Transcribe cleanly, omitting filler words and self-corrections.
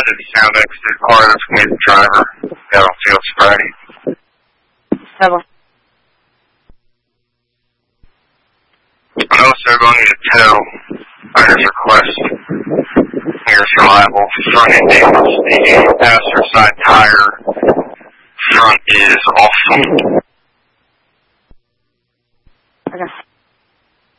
did the sound X to the car. That's going to be the driver. Got on field sobriety. 7. I know they're going to need a tow. Rider's request. Here's reliable. Front end damage. The passenger side tire front is off.